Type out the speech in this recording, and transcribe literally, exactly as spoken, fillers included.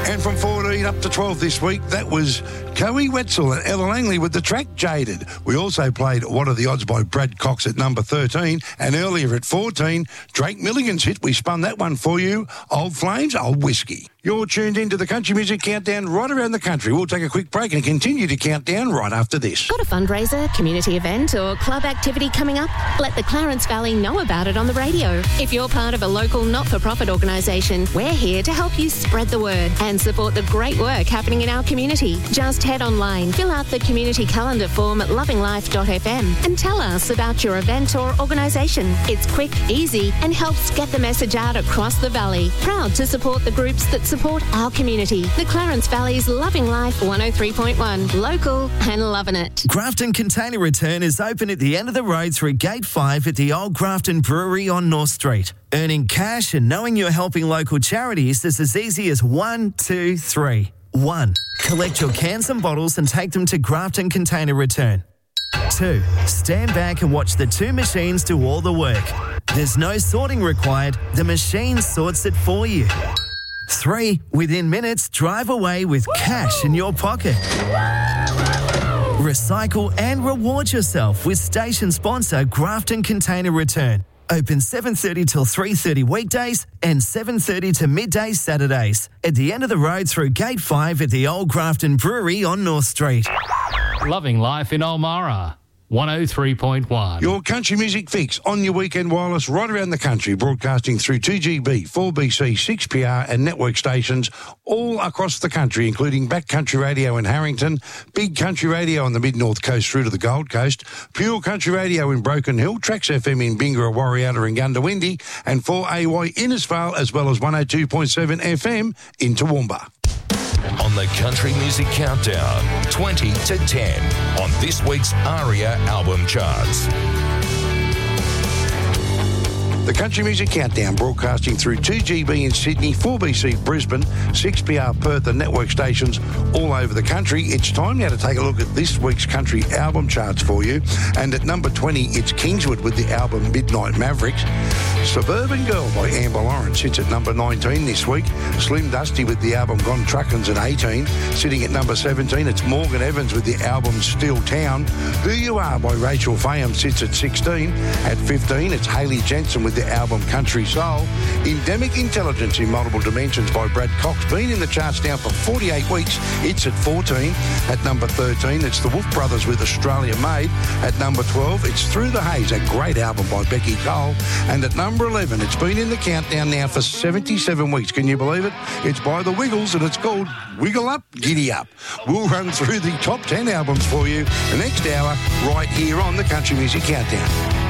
And from fourteen up to twelve this week, that was Coey Wetzel and Ella Langley with the track Jaded. We also played What Are the Odds by Brad Cox at number thirteen, and earlier at fourteen, Drake Milligan's hit. We spun that one for you, Old Flames, Old Whiskey. You're tuned into the Country Music Countdown right around the country. We'll take a quick break and continue to count down right after this. Got a fundraiser, community event or club activity coming up? Let the Clarence Valley know about it on the radio. If you're part of a local not-for-profit organisation, we're here to help you spread the word and support the great work happening in our community. Just head online, fill out the community calendar form at loving life dot f m and tell us about your event or organisation. It's quick, easy and helps get the message out across the valley. Proud to support the groups that support our community. The Clarence Valley's Loving Life one oh three point one. Local and loving it. Grafton Container Return is open at the end of the road through Gate five at the Old Grafton Brewery on North Street. Earning cash and knowing you're helping local charities is as easy as one, two, three. One, collect your cans and bottles and take them to Grafton Container Return. Two, stand back and watch the two machines do all the work. There's no sorting required. The machine sorts it for you. Three, within minutes, drive away with cash in your pocket. Recycle and reward yourself with station sponsor Grafton Container Return. Open seven thirty till three thirty weekdays and seven thirty to midday Saturdays. At the end of the road through Gate five at the Old Grafton Brewery on North Street. Loving Life in Ulmarra, one oh three point one. Your country music fix on your weekend wireless right around the country, broadcasting through two G B, four B C, six P R and network stations all across the country, including Backcountry Radio in Harrington, Big Country Radio on the Mid-North Coast through to the Gold Coast, Pure Country Radio in Broken Hill, Trax F M in Bingara, Warriata and Gundawindi, and four A Y in Innisfail, as well as one oh two point seven F M in Toowoomba. On the Country Music Countdown, twenty to ten on this week's ARIA album charts. The Country Music Countdown, broadcasting through two G B in Sydney, four B C Brisbane, six P R Perth and network stations all over the country. It's time now to take a look at this week's country album charts for you. And at number twenty, it's Kingswood with the album Midnight Mavericks. Suburban Girl by Amber Lawrence sits at number nineteen this week. Slim Dusty with the album Gone Truckin's at eighteen. Sitting at number seventeen, it's Morgan Evans with the album Still Town. Who You Are by Rachel Faham sits at sixteen. At fifteen, it's Hayley Jensen with the album Country Soul. Endemic Intelligence in Multiple Dimensions by Brad Cox, been in the charts now for forty-eight weeks. It's at fourteen. At number thirteen, it's the Wolf Brothers with Australia Made. At number twelve, it's Through the Haze, a great album by Becky Cole. And at number eleven, it's been in the countdown now for seventy-seven weeks. Can you believe it? It's by the Wiggles and it's called Wiggle Up, Giddy Up. We'll run through the top ten albums for you the next hour right here on the Country Music Countdown.